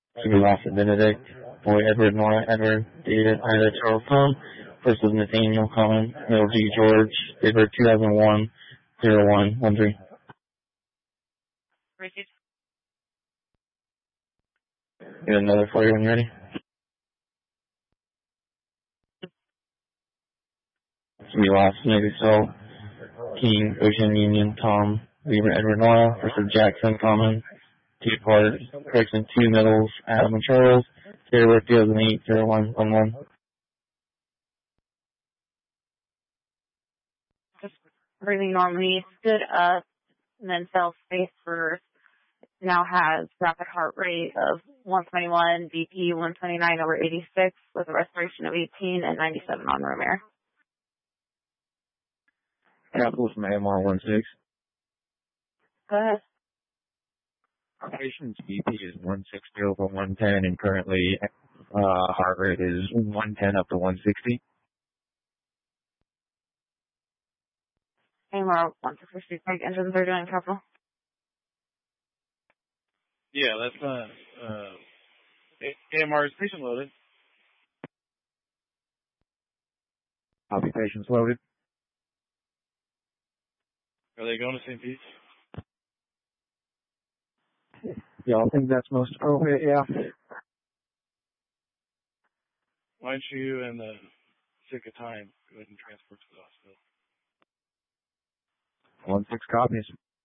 We lost at Benedict. Boy Edward, Nora Edward, David Ida Charles Tom versus Nathaniel Common, Middle G George, David 2001 0113. Received. Get another for you when you're ready. We lost Navy Soul, King, Ocean Union, Tom, Weaver, Edward Nora versus Jackson Common, Two Parts, Correction 2 Middles, Adam and Charles, Taylor 2008 0111. Just breathing normally, stood up, and then fell face first. Now has rapid heart rate of 121, BP 129/86 with a respiration of 18 and 97 on room air. Capital from AMR 16. Go ahead. Patient's BP is 160/110, and currently heart rate is 110 up to 160. AMR 160, engines are doing capital. Yeah, that's AMR is patient loaded. Copy, patients loaded. Are they going to St. Pete's? Y'all think that's most appropriate? Yeah. Why don't you, in the sake of time, go ahead and transport to the hospital? 16 copies.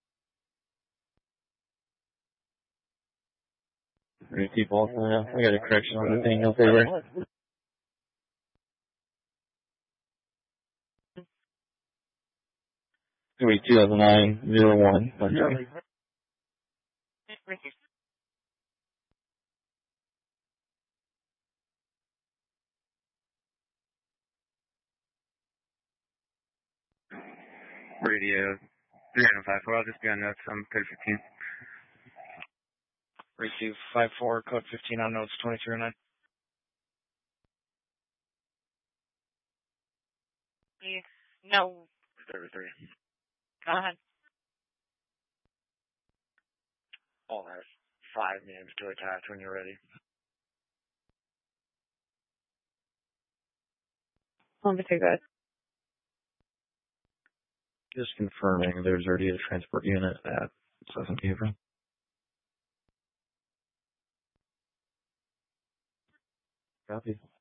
Receive all. We got a correction on the thing. No favor. It's 2009-01. Radio 354, I'll just be on notes. I'm code 15. Receive 54, code 15 on notes 2309. No. 33. Go ahead. All right. 5 names to attach when you're ready. Let me take that. Just confirming there's already a transport unit at Pleasant Beaver. Copy.